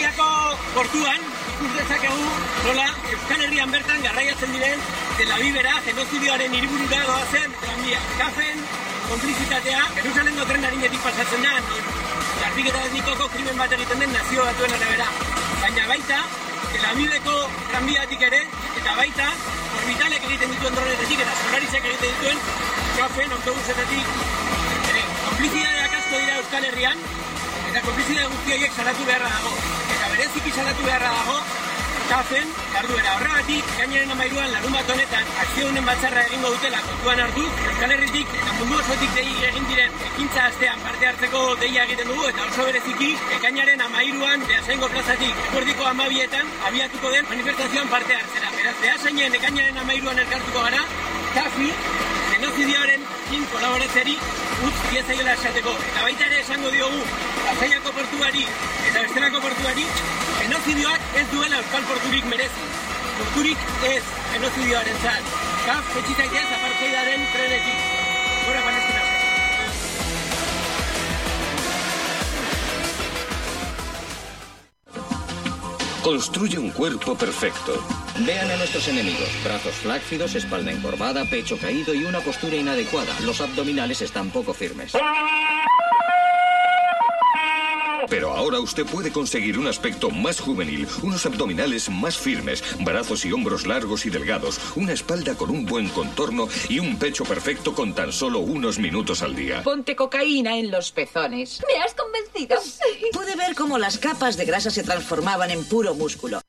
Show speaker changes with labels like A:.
A: Gasteizako portuan ikus dezakegu nola Euskal Herrian bertan garraiatzen diren Tel Avivera genozidioaren hiriburura doazen tranbia. Kafen konplizitatea Jerusalengo tren harinetik pasatzen da, Zatiketa etnikoko krimen bat egiten den Nazio Batuen arabera. Baina baita Tel Aviveko tranbiatik ere, eta baita orbitalek egiten dituen dronetetik eta Solarisek egiten dituen kafen autobusetetik. Konplizidadeak asko dira Euskal Herrian, eta konplizidade guzti horiek salatu beharra dago. Eta bereziki salatu beharra dago kafen jarduera. Horregatik, ekainaren 13an larunbat honetan akziodunen batzarra egingo dutela kontuan hartu, Euskal Herritik eta mundu osotik dei egin diren ekintza astean parte hartzeko deia egiten dugu, eta oso bereziki ekainaren 13an Beasaingo plazatik eguerdiko 12etan abiatuko den manifestazioan parte hartzera. Beraz, Beasainen ekainaren 13an elkartuko gara, kafi genozidioaren kolaboratzeri utz diezaiola esateko. Eta baita ere esango diogu Pasaiako portuari eta bestelako portuari genozidioak ez duela euskal porturik merezi. Porturik ez genozidioaren zat. Kaf, etxitaitez apartheidaren trenetik. Gora Palestina.
B: Construye un cuerpo perfecto.
C: Vean a nuestros enemigos. Brazos flácidos, espalda encorvada, pecho caído y una postura inadecuada. Los abdominales están poco firmes.
B: Pero ahora usted puede conseguir un aspecto más juvenil, unos abdominales más firmes, brazos y hombros largos y delgados, una espalda con un buen contorno y un pecho perfecto con tan solo unos minutos al día.
D: Ponte cocaína en los pezones.
E: ¿Me has convencido?
F: Pude ver cómo las capas de grasa se transformaban en puro músculo.